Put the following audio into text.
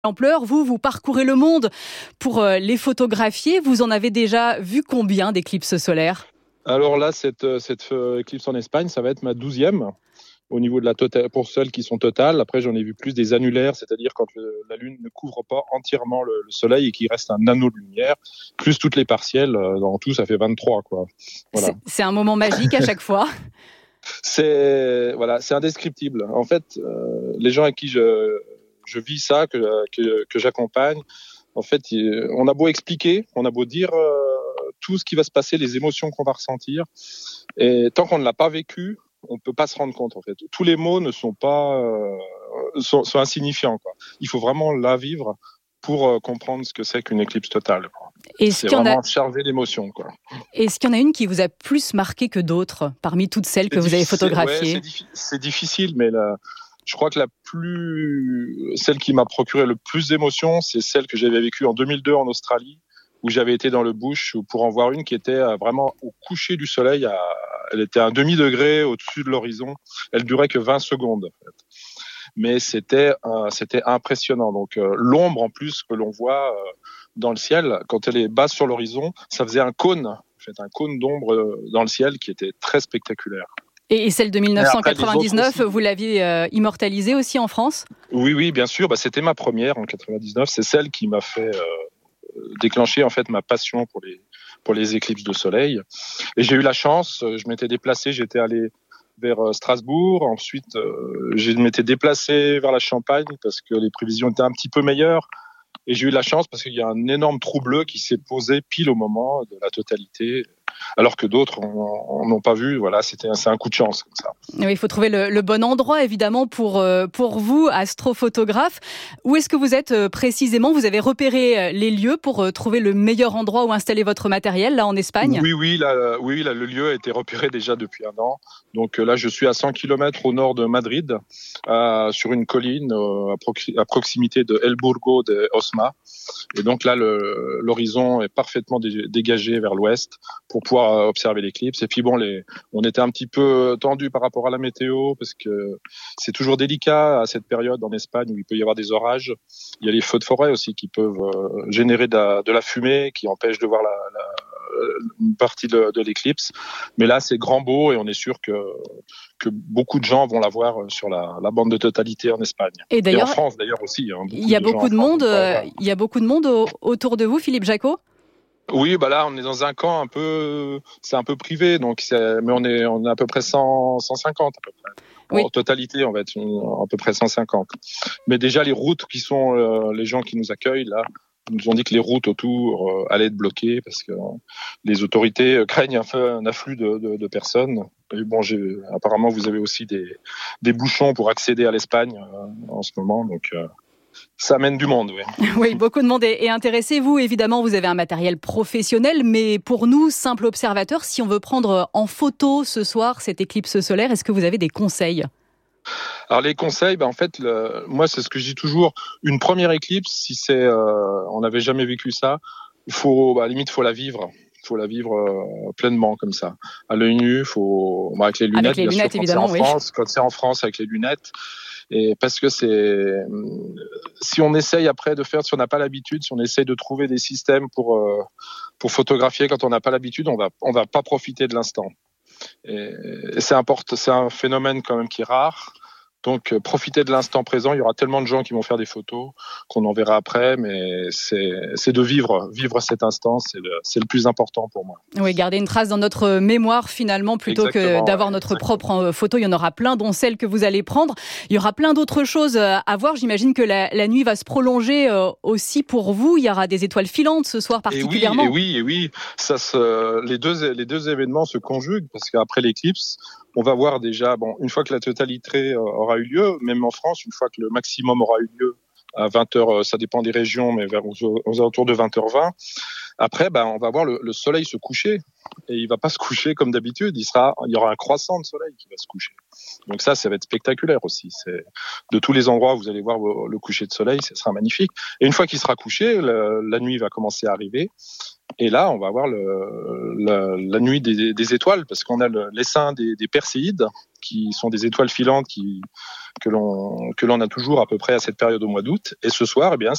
Ampleur, vous parcourez le monde pour les photographier. Vous en avez déjà vu combien d'éclipses solaires ? Alors là, cette éclipse en Espagne, ça va être ma 12e au niveau de la totale, pour celles qui sont totales. Après, j'en ai vu plus des annulaires, c'est-à-dire quand la Lune ne couvre pas entièrement le Soleil et qu'il reste un anneau de lumière, plus toutes les partielles. En tout, ça fait 23, quoi. Voilà. C'est un moment magique à chaque fois. C'est indescriptible. En fait, les gens à qui je vis ça, que j'accompagne, en fait, on a beau expliquer, on a beau dire tout ce qui va se passer, les émotions qu'on va ressentir, et tant qu'on ne l'a pas vécu, on peut pas se rendre compte, en fait. Tous les mots ne sont pas sont insignifiants, quoi. Il faut vraiment la vivre pour comprendre ce que c'est qu'une éclipse totale, quoi. C'est vraiment chargé d'émotions, quoi. Est-ce qu'il y en a une qui vous a plus marqué que d'autres parmi toutes celles que vous avez photographiées ? Ouais, c'est difficile, mais je crois que celle qui m'a procuré le plus d'émotions, c'est celle que j'avais vécue en 2002 en Australie, où j'avais été dans le bush pour en voir une qui était vraiment au coucher du soleil. Elle était à un demi-degré au-dessus de l'horizon. Elle durait que 20 secondes, en fait. Mais c'était impressionnant. Donc l'ombre en plus que l'on voit dans le ciel, quand elle est basse sur l'horizon, ça faisait un cône d'ombre dans le ciel qui était très spectaculaire. Et celle de 1999, vous l'aviez immortalisée aussi en France ? Oui, bien sûr. C'était ma première en 99. C'est celle qui m'a fait déclencher en fait ma passion pour les éclipses de soleil. Et j'ai eu la chance. Je m'étais déplacé. J'étais allé vers Strasbourg. Ensuite, je m'étais déplacé vers la Champagne parce que les prévisions étaient un petit peu meilleures. Et j'ai eu la chance parce qu'il y a un énorme trou bleu qui s'est posé pile au moment de la totalité, alors que d'autres n'ont pas vu. Voilà, c'est un coup de chance comme ça. Oui, il faut trouver le bon endroit, évidemment, pour vous, astrophotographe. Où est-ce que vous êtes précisément ? Vous avez repéré les lieux pour trouver le meilleur endroit où installer votre matériel, là, en Espagne ? Oui, le lieu a été repéré déjà depuis un an. Donc là, je suis à 100 km au nord de Madrid, sur une colline à proximité de El Burgo de Osma. Et donc là, l'horizon est parfaitement dégagé vers l'ouest pour pouvoir observer l'éclipse. Et puis on était un petit peu tendu par rapport à la météo parce que c'est toujours délicat à cette période en Espagne où il peut y avoir des orages. Il y a les feux de forêt aussi qui peuvent générer de la fumée qui empêche de voir une partie de l'éclipse. Mais là, c'est grand beau et on est sûr que beaucoup de gens vont la voir sur la bande de totalité en Espagne. Et en France d'ailleurs aussi. Il y a beaucoup de monde. Il y a beaucoup de monde autour de vous, Philippe Jacot ? Oui, là, on est dans un camp c'est un peu privé, mais on est à peu près 150 à peu près. Oui. En totalité, on va être à peu près 150. Mais déjà, les routes qui sont les gens qui nous accueillent là, nous ont dit que les routes autour allaient être bloquées parce que les autorités craignent un afflux de personnes. Et bon, apparemment, vous avez aussi des bouchons pour accéder à l'Espagne en ce moment, donc. Ça amène du monde, oui. Oui, beaucoup de monde est intéressé. Vous, évidemment, vous avez un matériel professionnel, mais pour nous, simples observateurs, si on veut prendre en photo ce soir cette éclipse solaire, est-ce que vous avez des conseils ? Alors les conseils, en fait, moi c'est ce que je dis toujours. Une première éclipse, si on n'avait jamais vécu ça, à la limite, faut la vivre. Il faut la vivre pleinement comme ça, à l'œil nu, avec les lunettes, bien sûr, évidemment, quand c'est en France avec les lunettes. Et parce que si on essaye après si on n'a pas l'habitude, si on essaye de trouver des systèmes pour photographier quand on n'a pas l'habitude, on va pas profiter de l'instant. Et c'est un phénomène quand même qui est rare. Donc, profitez de l'instant présent. Il y aura tellement de gens qui vont faire des photos qu'on en verra après, mais c'est de vivre cet instant, c'est le plus important pour moi. Oui, garder une trace dans notre mémoire finalement, plutôt que d'avoir notre propre photo. Il y en aura plein, dont celle que vous allez prendre. Il y aura plein d'autres choses à voir. J'imagine que la nuit va se prolonger aussi pour vous. Il y aura des étoiles filantes ce soir particulièrement. Et oui. Les deux événements se conjuguent parce qu'après l'éclipse, on va voir déjà, une fois que la totalité aura eu lieu, même en France, une fois que le maximum aura eu lieu à 20h, ça dépend des régions, mais aux alentours de 20h20. Après, on va voir le soleil se coucher. Et il va pas se coucher comme d'habitude. Il y aura un croissant de soleil qui va se coucher. Donc ça va être spectaculaire aussi. De tous les endroits où vous allez voir le coucher de soleil, ça sera magnifique. Et une fois qu'il sera couché, la nuit va commencer à arriver. Et là, on va voir la nuit des étoiles, parce qu'on a l'essaim des Perséides qui sont des étoiles filantes que l'on a toujours à peu près à cette période au mois d'août. Et ce soir, eh bien,